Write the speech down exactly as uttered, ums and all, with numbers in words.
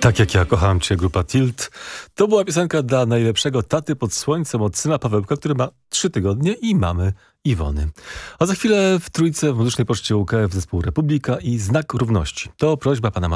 Tak jak ja kocham cię, grupa Tilt. To była piosenka dla najlepszego taty pod słońcem od syna Pawełka, który ma trzy tygodnie i mamy Iwony. A za chwilę w trójce w muzycznej poczcie U K F zespół Republika i Znak Równości. To prośba pana